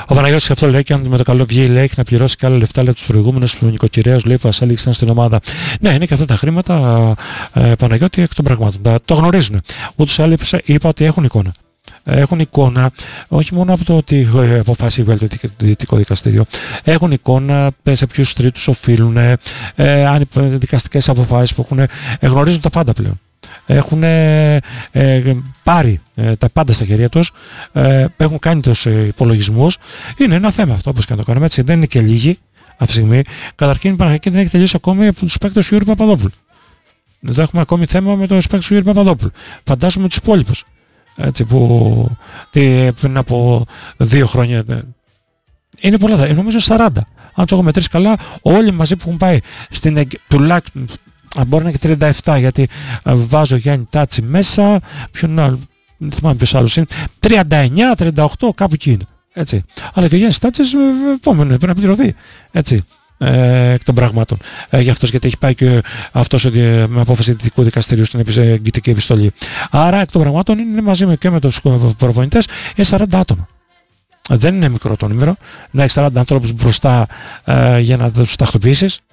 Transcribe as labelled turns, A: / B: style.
A: Ο Παναγιώτης αυτό λέει και αν με το καλό βγει λέει έχει να πληρώσει και άλλα λεφτά λέει τους προηγούμενους νοικοκυρέους λέει που ασέληξαν στην ομάδα. Ναι, είναι και αυτά τα χρήματα Παναγιώτη εκ των πραγμάτων. Το γνωρίζουν. Ούτως ή άλλως είπα ότι έχουν εικόνα. Έχουν εικόνα όχι μόνο από το ότι αποφάσισε το Δυτικό Δικαστήριο, έχουν εικόνα σε ποιους τρίτους οφείλουν, αν δικαστικές αποφάσεις που έχουν, γνωρίζουν τα πάντα πλέον. Έχουν πάρει τα πάντα στα χέρια τους, έχουν κάνει τους υπολογισμούς. Είναι ένα θέμα αυτό όπως και να το κάνουμε έτσι, δεν είναι και λίγοι αυτή τη στιγμή. Καταρχήν η Παναγιακή δεν έχει τελειώσει ακόμη από τους παίκτες του Γιώργου Παπαδόπουλου. Δεν έχουμε ακόμη θέμα με τους παίκτες του Γιώργου Παπαδόπουλου. Φαντάζομαι τους υπόλοιπους. Έτσι που πριν από 2 χρόνια είναι πολλά, νομίζω 40. Αν τους έχω μετρήσει καλά, όλοι μαζί που έχουν πάει στην τουλάχιστον, μπορεί να είναι και 37 γιατί βάζω Γιάννη Τάτσι μέσα, ποιον άλλο, δεν θυμάμαι ποιος άλλος είναι, 39, 38, κάπου εκεί είναι. Έτσι. Αλλά και ο Γιάννης Τάτσης επόμενο, πρέπει να πληρωθεί. Έτσι. Εκ των πραγμάτων για αυτός, γιατί έχει πάει και αυτός με απόφαση Δυτικού Δικαστηρίου στην εγγυητική επιστολή. Άρα εκ των πραγμάτων είναι μαζί και με τους προπονητές είναι 40 άτομα. Δεν είναι μικρό το νούμερο να έχει 40 ανθρώπους μπροστά για να τους τακτοποιήσεις.